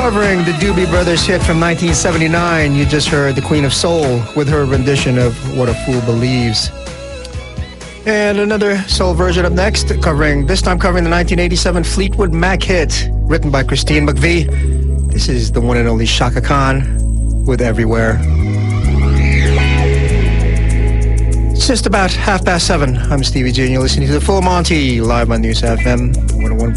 covering the Doobie Brothers hit from 1979. You just heard the Queen of Soul with her rendition of What a Fool Believes. And another soul version up next, this time covering the 1987 Fleetwood Mac hit, written by Christine McVie. This is the one and only Chaka Khan with Everywhere. It's just about 7:30. I'm Stevie J, and you're listening to the Full Monty live on News FM 101.9.